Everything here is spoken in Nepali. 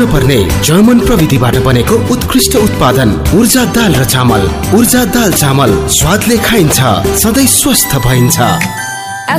पर्ने जर्मन प्रविधिबाट बनेको उत्कृष्ट उत्पादन ऊर्जा दाल र चामल। ऊर्जा दाल चामल स्वादले खाइन्छ, सधैँ स्वस्थ भइन्छ।